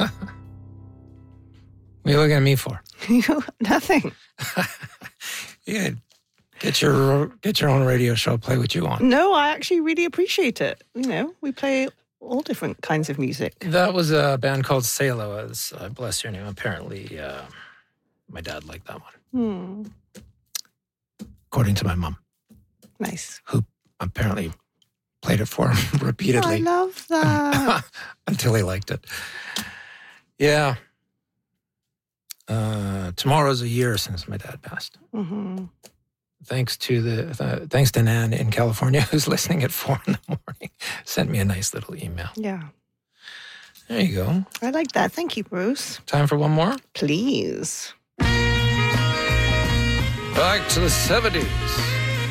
What are you looking at me for? Nothing. Yeah, get your own radio show. Play what you want. No, I actually really appreciate it. We play all different kinds of music. That was a band called Salo. Bless your name. Apparently, my dad liked that one. According to my mom. Nice. Who apparently played it for him repeatedly. I love that. Until he liked it. Yeah. Tomorrow's a year since my dad passed. Mm-hmm. Thanks to Nan in California, who's listening at 4 a.m. Sent me a nice little email. Yeah. There you go. I like that. Thank you, Bruce. Time for one more? Please. Back to the 70s.